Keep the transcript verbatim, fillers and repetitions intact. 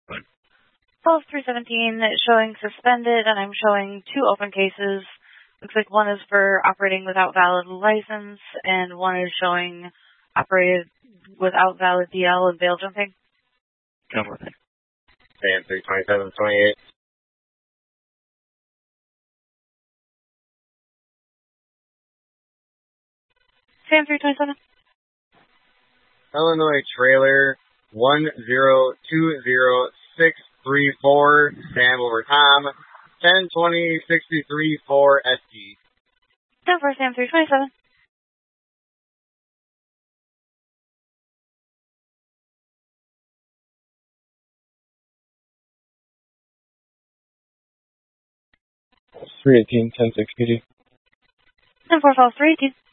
twelve three seventeen showing suspended, and I'm showing two open cases. Looks like one is for operating without valid license, and one is showing operated without valid D L and bail jumping. Cover. Sam three twenty-seven twenty-eight. Sam three twenty-seven. Illinois trailer one zero two zero six three four. Sam over Tom. ten twenty sixty-three four S G. ten four Sam three twenty-seven. three eighteen ten six P D. ten four twelve three eighteen.